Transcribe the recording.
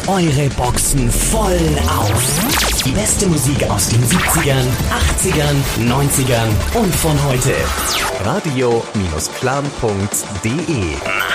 eure Boxen voll auf. Die beste Musik aus den 70ern, 80ern, 90ern und von heute. Radio-plan.de